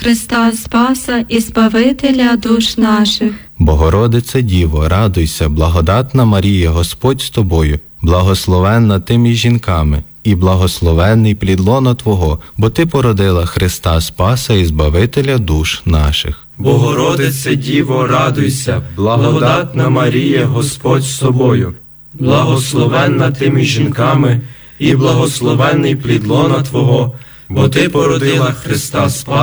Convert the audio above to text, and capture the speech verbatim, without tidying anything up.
Христа Спаса і Збавителя душ наших. Богородице Діво, радуйся, благодатна Марія, Господь з тобою, благословенна ти між жінками, і благословенний плід лона Твого, бо Ти породила Христа Спаса і Збавителя душ наших. Богородице Діво, радуйся, благодатна Марія, Господь з тобою, благословенна ти між жінками, і благословенний плід лона Твого, бо Ти породила Христа Спаса